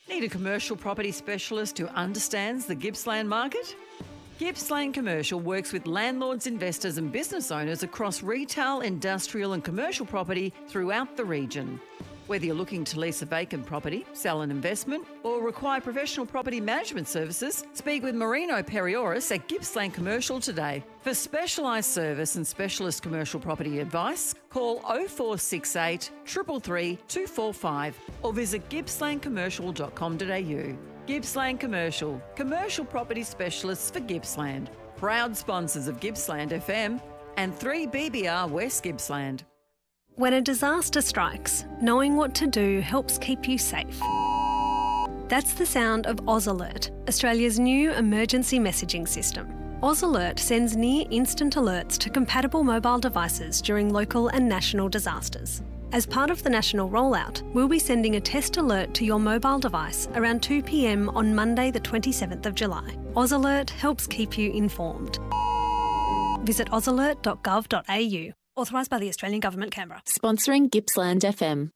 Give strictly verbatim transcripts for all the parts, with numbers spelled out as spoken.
Need a commercial property specialist who understands the Gippsland market? Gippsland Commercial works with landlords, investors and business owners across retail, industrial and commercial property throughout the region. Whether you're looking to lease a vacant property, sell an investment or require professional property management services, speak with Marino Perioris at Gippsland Commercial today. For specialised service and specialist commercial property advice, call oh four six eight, three three three, two four five or visit gippsland commercial dot com dot a u. Gippsland Commercial, commercial property specialists for Gippsland. Proud sponsors of Gippsland F M and three B B R West Gippsland. When a disaster strikes, knowing what to do helps keep you safe. That's the sound of Oz Alert, Australia's new emergency messaging system. Oz Alert sends near instant alerts to compatible mobile devices during local and national disasters. As part of the national rollout, we'll be sending a test alert to your mobile device around two p m on Monday the twenty-seventh of July. Oz Alert helps keep you informed. Visit oz alert dot gov dot a u. Authorised by the Australian Government, Canberra. Sponsoring Gippsland F M.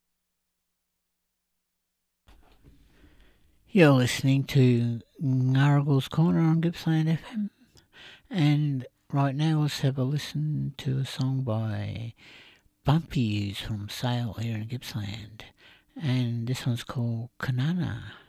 You're listening to Ngaragle's Corner on Gippsland F M. And right now let's have a listen to a song by Bumpy U's from Sale here in Gippsland. And this one's called Kanana.